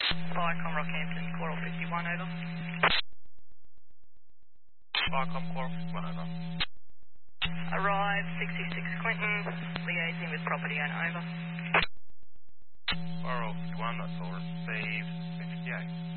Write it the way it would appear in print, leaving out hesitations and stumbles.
Viacom Rockhampton, Coral 51, over. Viacom Coral 51, over. Arrive 66 Clinton, liaising with property owner, over. Coral 51, that's all received. 58.